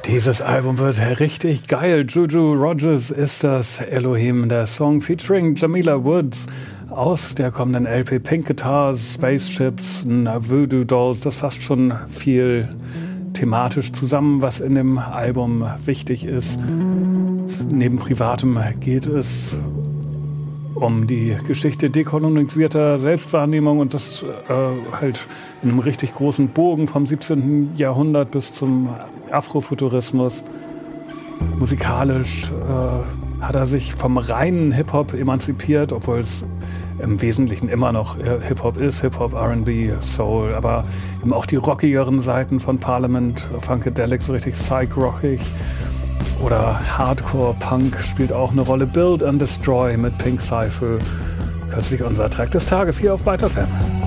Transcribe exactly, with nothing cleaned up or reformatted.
Dieses Album wird richtig geil. Juju Rogers ist das Elohim, der Song featuring Jamila Woods aus der kommenden L P Pink Guitars, Spaceships, Voodoo Dolls. Das fasst schon viel thematisch zusammen, was in dem Album wichtig ist. Neben Privatem geht es um die Geschichte dekolonisierter Selbstwahrnehmung und das äh, halt in einem richtig großen Bogen vom siebzehnten Jahrhundert bis zum Afrofuturismus. Musikalisch äh, hat er sich vom reinen Hip-Hop emanzipiert, obwohl es im Wesentlichen immer noch äh, Hip-Hop ist, Hip-Hop, R and B, Soul, aber eben auch die rockigeren Seiten von Parliament, Funkadelic, so richtig psych-rockig. Oder Hardcore-Punk spielt auch eine Rolle. Build and Destroy mit Pink Cypher. Kürzlich unser Track des Tages hier auf Byte F M.